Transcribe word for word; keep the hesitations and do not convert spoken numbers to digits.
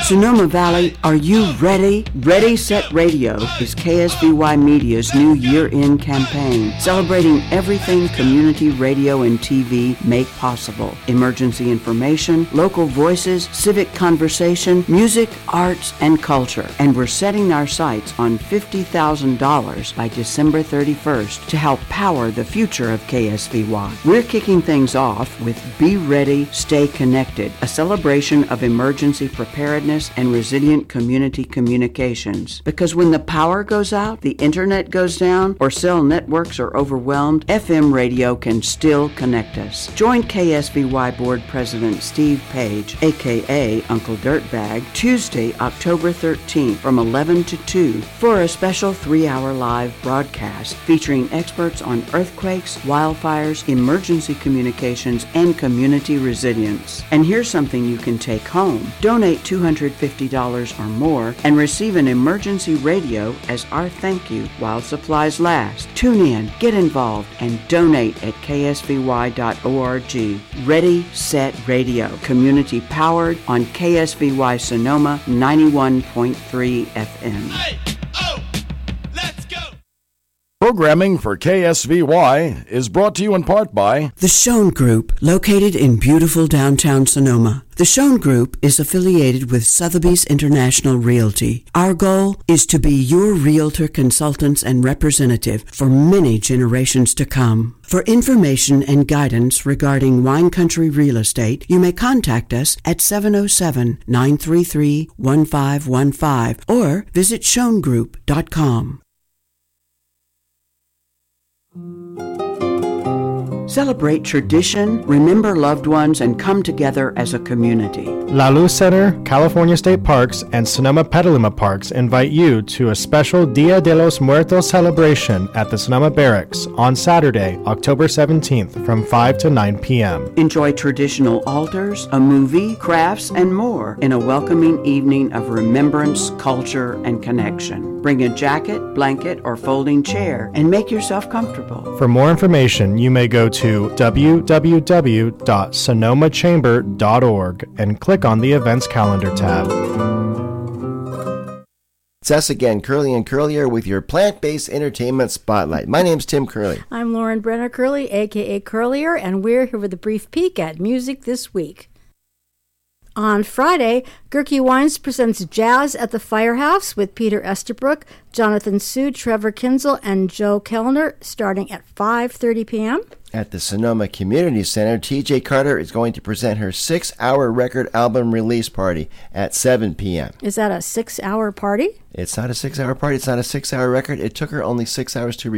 Sonoma Valley, are you ready? Ready, Set Radio is K S V Y Media's new year-end campaign, celebrating everything community radio and T V make possible. Emergency information, local voices, civic conversation, music, arts, and culture. And we're setting our sights on fifty thousand dollars by December thirty-first to help power the future of K S V Y. We're kicking things off with Be Ready, Stay Connected, a celebration of emergency preparedness and resilient community communications. Because when the power goes out, the internet goes down, or cell networks are overwhelmed, F M radio can still connect us. Join K S V Y Board President Steve Page, aka Uncle Dirtbag, Tuesday, October thirteenth from eleven to two for a special three-hour live broadcast featuring experts on earthquakes, wildfires, emergency communications, and community resilience. And here's something you can take home. Donate two hundred fifty dollars or more and receive an emergency radio as our thank you while supplies last. Tune in, get involved, and donate at k s v y dot org. Ready, Set Radio. Community powered on K S V Y Sonoma ninety-one point three F M. Hey, oh, let's go! Programming for K S V Y is brought to you in part by The Schoen Group, located in beautiful downtown Sonoma. The Schoen Group is affiliated with Sotheby's International Realty. Our goal is to be your realtor, consultants, and representative for many generations to come. For information and guidance regarding wine country real estate, you may contact us at seven oh seven, nine three three, one five one five or visit schoen group dot com. Celebrate tradition, remember loved ones, and come together as a community. La Luz Center, California State Parks, and Sonoma Petaluma Parks invite you to a special Dia de los Muertos celebration at the Sonoma Barracks on Saturday, October seventeenth from five to nine p.m. Enjoy traditional altars, a movie, crafts, and more in a welcoming evening of remembrance, culture, and connection. Bring a jacket, blanket, or folding chair and make yourself comfortable. For more information, you may go to w w w dot sonoma chamber dot org and click on the Events Calendar tab. It's us again, Curly and Curlier, with your plant-based entertainment spotlight. My name's Tim Curley. I'm Lauren Brenner Curley, a k a. Curlier, and we're here with a brief peek at music this week. On Friday, Gerke Wines presents Jazz at the Firehouse with Peter Estabrook, Jonathan Sue, Trevor Kinzel, and Joe Kellner, starting at five thirty p.m. At the Sonoma Community Center, T J Carter is going to present her six-hour record album release party at seven p.m. Is that a six-hour party? It's not a six-hour party. It's not a six-hour record. It took her only six hours to